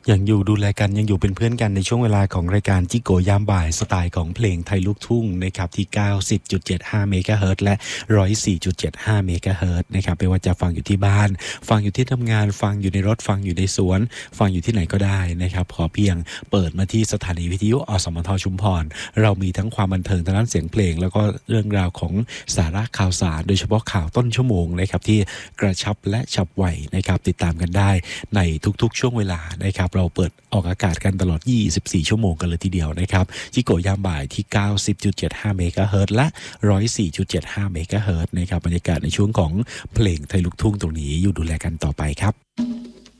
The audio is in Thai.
ยังอยู่ดูแลกันยังอยู่เป็นเพื่อนกันในช่วงเวลาของรายการจิโกยามบ่ายสไตล์ของเพลงไทยลูกทุ่งนะครับที่ 90.75 เมกะเฮิรตซ์และ 104.75 เมกะเฮิรตซ์นะครับไม่ว่าจะฟังอยู่ที่บ้านฟังอยู่ที่ทำงานฟังอยู่ในรถฟังอยู่ในสวนฟังอยู่ที่ไหนก็ได้นะครับขอเพียงเปิดมาที่สถานีวิทยุอสมทชุมพรเรามีทั้งความบันเทิงทางด้านเสียงเพลงแล้วก็เรื่องราวของสาระข่าวสารโดยเฉพาะข่าวต้นชั่วโมงนะครับที่กระชับและฉับไวนะครับติดตามกันได้ในทุกๆช่วงเวลานะครับเราเปิดออกอากาศกันตลอด24ชั่วโมงกันเลยทีเดียวนะครับจิโกยามบ่ายที่ 90.75 เมกะเฮิรตซ์และ 104.75 เมกะเฮิรตซ์นะครับบรรยากาศในช่วงของเพลงไทยลูกทุ่งตรงนี้อยู่ดูแลกันต่อไปครับ